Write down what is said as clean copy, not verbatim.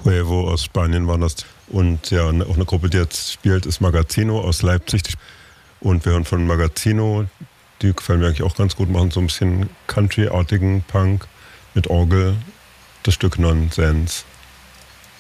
Huevo aus Spanien war das. Und ja, auch eine Gruppe, die jetzt spielt, ist Magazino aus Leipzig. Und wir hören von Magazino, die gefallen mir eigentlich auch ganz gut, machen so ein bisschen Country-artigen Punk mit Orgel, das Stück Nonsens.